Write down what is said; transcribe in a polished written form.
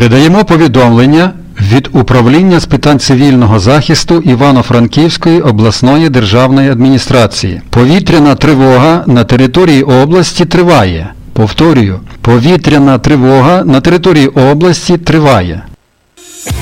Передаємо повідомлення від Управління з питань цивільного захисту Івано-Франківської обласної державної адміністрації. Повітряна тривога на території області триває. Повторюю, повітряна тривога на території області триває.